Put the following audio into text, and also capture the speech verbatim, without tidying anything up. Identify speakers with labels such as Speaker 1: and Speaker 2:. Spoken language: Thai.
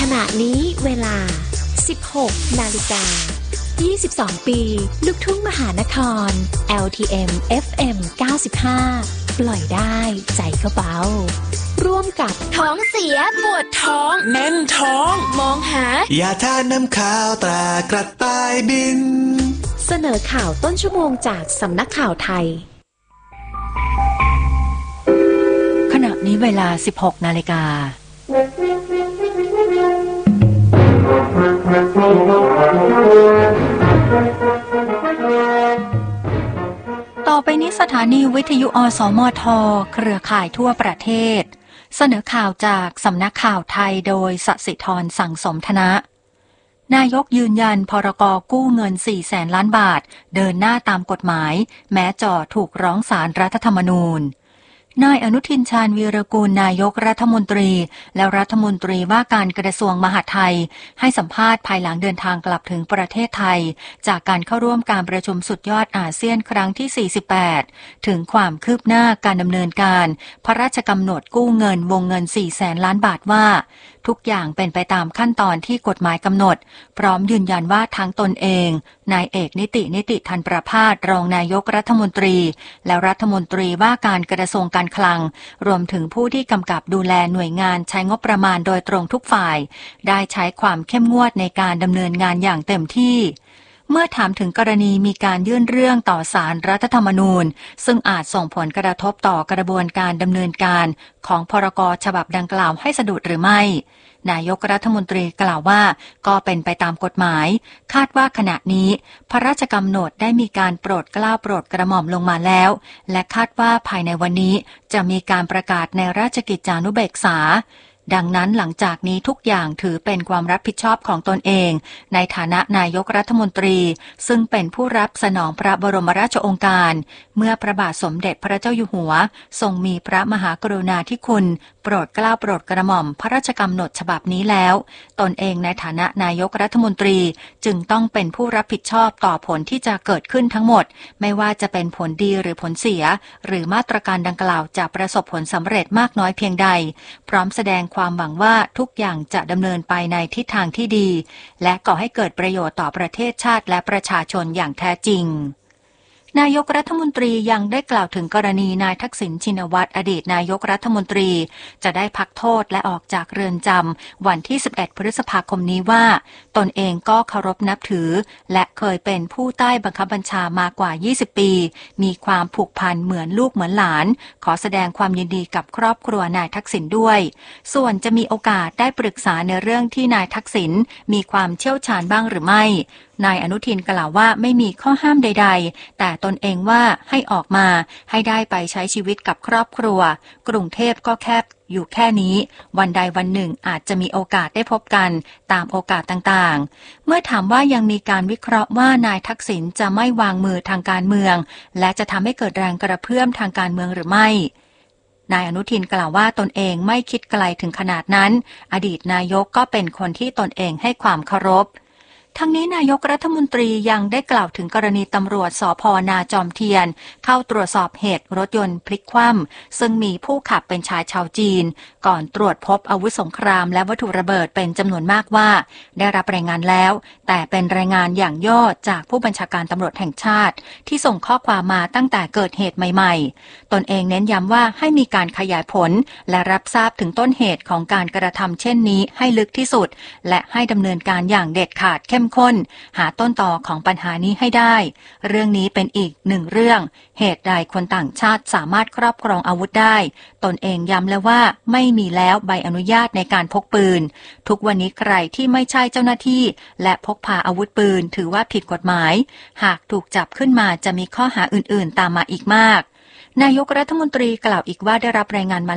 Speaker 1: ขณะนี้เวลา สิบหก นาฬิกา ยี่สิบสอง ปีลูกทุ่งมหานคร แอล ที เอ็ม เอฟ เอ็ม เก้าสิบห้า ปล่อยได้ใจก็เบาร่วมกับ
Speaker 2: ท้องเสียปวดท้องแน่นท้องมองหาย
Speaker 3: าทาน้ำขาวตรากระต่ายบิน
Speaker 1: เสนอข่าวต้นชั่วโมงจากสำนักข่าวไทย
Speaker 4: ขณะนี้เวลา สิบหก นาฬิกาต่อไปนี้สถานีวิทยุอสมทเครือข่ายทั่วประเทศเสนอข่าวจากสำนักข่าวไทยโดยสศิธรสังสมธนะนายกยืนยันพรก.กู้เงิน สี่แสน ล้านบาทเดินหน้าตามกฎหมายแม้จ่อถูกร้องศาลรัฐธรรมนูญนายอนุทินชาญวีรกูลนายกรัฐมนตรีและรัฐมนตรีว่าการกระทรวงมหาดไทยให้สัมภาษณ์ภายหลังเดินทางกลับถึงประเทศไทยจากการเข้าร่วมการประชุมสุดยอดอาเซียนครั้งที่ สี่สิบแปด ถึงความคืบหน้าการดำเนินการพระราชกำหนดกู้เงินวงเงิน สี่แสน ล้านบาทว่าทุกอย่างเป็นไปตามขั้นตอนที่กฎหมายกำหนดพร้อมยืนยันว่าทั้งตนเองนายเอกนิตินิติธันประภาสรองนายกรัฐมนตรีและรัฐมนตรีว่าการกระทรวงการคลังรวมถึงผู้ที่กำกับดูแลหน่วยงานใช้งบประมาณโดยตรงทุกฝ่ายได้ใช้ความเข้มงวดในการดำเนินงานอย่างเต็มที่เมื่อถามถึงกรณีมีการยื่นเรื่องต่อศาลรัฐธรรมนูญซึ่งอาจส่งผลกระทบต่อกระบวนการดำเนินการของพรก.ฉบับดังกล่าวให้สะดุดหรือไม่นายกรัฐมนตรีกล่าวว่าก็เป็นไปตามกฎหมายคาดว่าขณะนี้พระราชกำหนดได้มีการโปรดเกล้าโปรดกระหม่อมลงมาแล้วและคาดว่าภายในวันนี้จะมีการประกาศในราชกิจจานุเบกษาดังนั้นหลังจากนี้ทุกอย่างถือเป็นความรับผิดชอบของตนเองในฐานะนายกรัฐมนตรีซึ่งเป็นผู้รับสนองพระบรมราชโองการเมื่อพระบาทสมเด็จพระเจ้าอยู่หัวทรงมีพระมหากรุณาธิคุณโปรดเกล้าโปรดกระหม่อมพระราชกำหนดฉบับนี้แล้วตนเองในฐานะนายกรัฐมนตรีจึงต้องเป็นผู้รับผิดชอบต่อผลที่จะเกิดขึ้นทั้งหมดไม่ว่าจะเป็นผลดีหรือผลเสียหรือมาตรการดังกล่าวจะประสบผลสำเร็จมากน้อยเพียงใดพร้อมแสดงความหวังว่าทุกอย่างจะดำเนินไปในทิศทางที่ดีและก่อให้เกิดประโยชน์ต่อประเทศชาติและประชาชนอย่างแท้จริงนายกรัฐมนตรียังได้กล่าวถึงกรณีนายทักษิณชินวัตรอดีตนายกรัฐมนตรีจะได้พักโทษและออกจากเรือนจำวันที่สิบเอ็ดพฤษภาคมนี้ว่าตนเองก็เคารพนับถือและเคยเป็นผู้ใต้บังคับบัญชามากว่ายี่สิบปีมีความผูกพันเหมือนลูกเหมือนหลานขอแสดงความยินดีกับครอบครัวนายทักษิณด้วยส่วนจะมีโอกาสได้ปรึกษาในเรื่องที่นายทักษิณมีความเชี่ยวชาญบ้างหรือไม่นายอนุทินกล่าวว่าไม่มีข้อห้ามใดๆแต่ตนเองว่าให้ออกมาให้ได้ไปใช้ชีวิตกับครอบครัวกรุงเทพก็แคบอยู่แค่นี้วันใดวันหนึ่งอาจจะมีโอกาสได้พบกันตามโอกาสต่างๆเมื่อถามว่ายังมีการวิเคราะห์ว่านายทักษิณจะไม่วางมือทางการเมืองและจะทำให้เกิดแรงกระเพื่อมทางการเมืองหรือไม่นายอนุทินกล่าวว่าตนเองไม่คิดไกลถึงขนาดนั้นอดีตนายกก็เป็นคนที่ตนเองให้ความเคารพทั้งนี้นายกรัฐมนตรียังได้กล่าวถึงกรณีตำรวจสภ.นาจอมเทียนเข้าตรวจสอบเหตุรถยนต์พลิกคว่ำซึ่งมีผู้ขับเป็นชายชาวจีนก่อนตรวจพบอาวุธสงครามและวัตถุระเบิดเป็นจำนวนมากว่าได้รับรายงานแล้วแต่เป็นรายงานอย่างย่อจากผู้บัญชาการตำรวจแห่งชาติที่ส่งข้อความมาตั้งแต่เกิดเหตุใหม่ๆตนเองเน้นย้ำว่าให้มีการขยายผลและรับทราบถึงต้นเหตุของการกระทำเช่นนี้ให้ลึกที่สุดและให้ดำเนินการอย่างเด็ดขาดเข้มข้นหาต้นตอของปัญหานี้ให้ได้เรื่องนี้เป็นอีกหนึ่งเรื่องเหตุใดคนต่างชาติสามารถครอบครองอาวุธได้ตนเองย้ำแล้วว่าไม่มีแล้วใบอนุญาตในการพกปืนทุกวันนี้ใครที่ไม่ใช่เจ้าหน้าที่และพกพาอาวุธปืนถือว่าผิดกฎหมายหากถูกจับขึ้นมาจะมีข้อหาอื่นๆตามมาอีกมากนายกรัฐมนตรีกล่าวอีกว่าได้รับรายงานมา